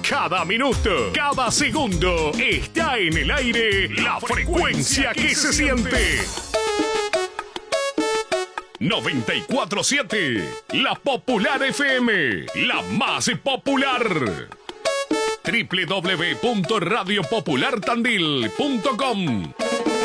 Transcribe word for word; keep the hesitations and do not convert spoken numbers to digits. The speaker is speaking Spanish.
Cada minuto, cada segundo, está en el aire la frecuencia que se siente. noventa y cuatro siete, La Popular F M, la más popular. doble u doble u doble u punto radio popular tandil punto com